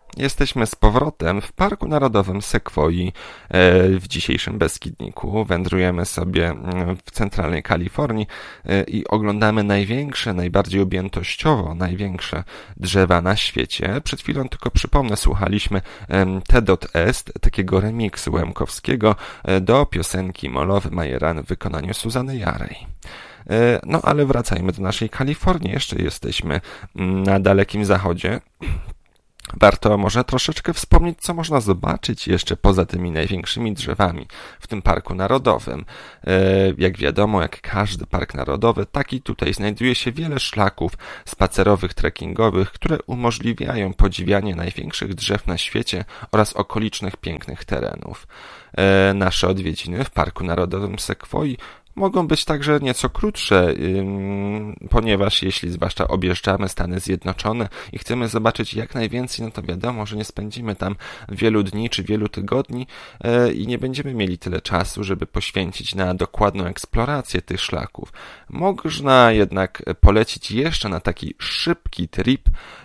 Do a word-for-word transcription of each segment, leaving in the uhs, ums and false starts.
Jesteśmy z powrotem w Parku Narodowym Sekwoi w dzisiejszym Beskidniku. Wędrujemy sobie w centralnej Kalifornii i oglądamy największe, najbardziej objętościowo największe drzewa na świecie. Przed chwilą tylko przypomnę, słuchaliśmy T Est, takiego remiksu Łemkowskiego do piosenki Molowy Majeran w wykonaniu Suzanny Jarej. No ale wracajmy do naszej Kalifornii. Jeszcze jesteśmy na Dalekim Zachodzie. Warto może troszeczkę wspomnieć, co można zobaczyć jeszcze poza tymi największymi drzewami w tym Parku Narodowym. Jak wiadomo, jak każdy park narodowy, taki tutaj znajduje się wiele szlaków spacerowych, trekkingowych, które umożliwiają podziwianie największych drzew na świecie oraz okolicznych pięknych terenów. Nasze odwiedziny w Parku Narodowym Sekwoi mogą być także nieco krótsze, ponieważ jeśli zwłaszcza objeżdżamy Stany Zjednoczone i chcemy zobaczyć jak najwięcej, no to wiadomo, że nie spędzimy tam wielu dni czy wielu tygodni i nie będziemy mieli tyle czasu, żeby poświęcić na dokładną eksplorację tych szlaków. Można jednak polecić jeszcze na taki szybki trip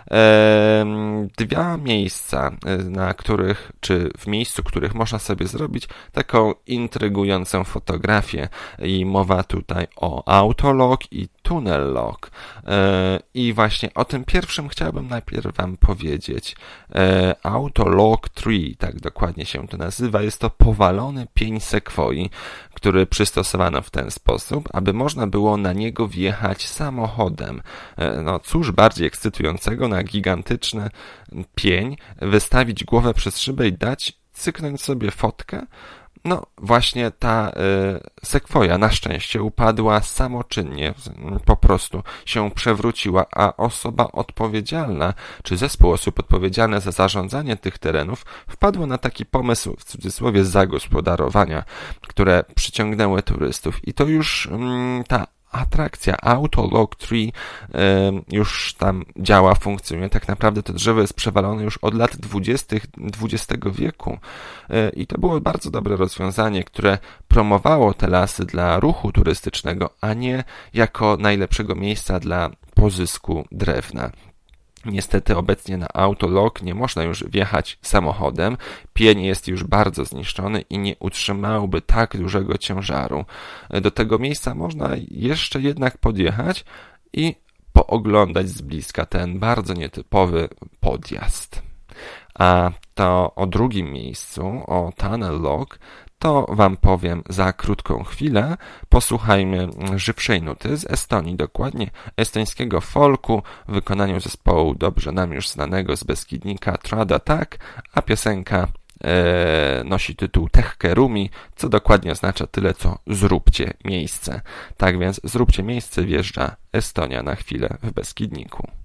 dwa miejsca, na których, czy w miejscu, których można sobie zrobić taką intrygującą fotografię. I mowa tutaj o Autolog i Tunnel Log. I właśnie o tym pierwszym chciałbym najpierw Wam powiedzieć. Autolog trzy, tak dokładnie się to nazywa. Jest to powalony pień sekwoi, który przystosowano w ten sposób, aby można było na niego wjechać samochodem. No cóż bardziej ekscytującego na gigantyczny pień, wystawić głowę przez szybę i dać cyknąć sobie fotkę. No właśnie ta y, sekwoja na szczęście upadła samoczynnie, po prostu się przewróciła, a osoba odpowiedzialna, czy zespół osób odpowiedzialny za zarządzanie tych terenów wpadło na taki pomysł, w cudzysłowie, zagospodarowania, które przyciągnęły turystów. I to już mm, ta atrakcja Autolog trzy już tam działa, funkcjonuje. Tak naprawdę to drzewo jest przewalone już od lat dwudziestych dwudziestego wieku i to było bardzo dobre rozwiązanie, które promowało te lasy dla ruchu turystycznego, a nie jako najlepszego miejsca dla pozysku drewna. Niestety obecnie na Autolog nie można już wjechać samochodem, pień jest już bardzo zniszczony i nie utrzymałby tak dużego ciężaru. Do tego miejsca można jeszcze jednak podjechać i pooglądać z bliska ten bardzo nietypowy podjazd. A to o drugim miejscu, o Tunnel Log, to Wam powiem za krótką chwilę. Posłuchajmy żywszej nuty z Estonii, dokładnie estońskiego folku w wykonaniu zespołu dobrze nam już znanego z Beskidnika Trad Attack, a piosenka e, nosi tytuł Tehkerumi, co dokładnie oznacza tyle co zróbcie miejsce. Tak więc zróbcie miejsce, wjeżdża Estonia na chwilę w Beskidniku.